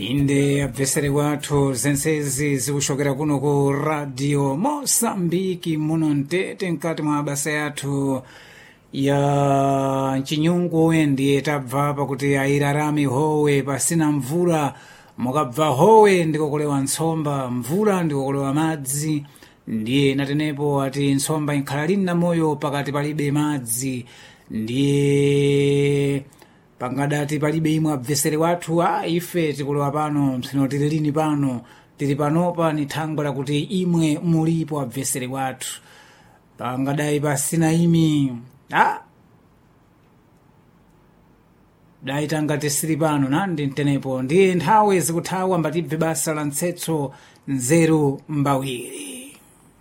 inde abvesere wathu zensezi zikuchokera kuno ku radio Mosambiki muno mtete mkati mwa basa yathu ya chinyungu ndiye tabva pakuti ayirarami howe pasina mvula mukabva howe ndikokolewa nsomba mvula ndikokolewa madzi ndiye natenepo ati nsomba inkhala lina moyo pakati palibe madzi ndiye pangadati palibe imwe abvesere wathu ife tikulowa pano msino tili lini pano tili panopa ni thangwe lakuti imwe mulipo abvesere wathu pangadai pasina imi dai tangati sili pano nandi ntenepo ndiye nthawi zikuthawa mbatibve basa la mtsetso nzeru mbawiri.